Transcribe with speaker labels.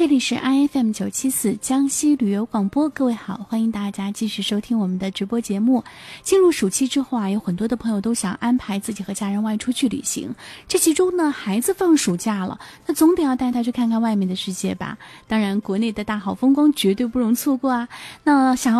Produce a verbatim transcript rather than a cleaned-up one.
Speaker 1: 这里是 I F M 九七四江西旅游广播，各位好，欢迎大家继续收听我们的直播节目。进入暑期之后啊，有很多的朋友都想安排自己和家人外出去旅行，这其中呢，孩子放暑假了，那总得要带他去看看外面的世界吧。当然，国内的大好风光绝对不容错过啊。那想要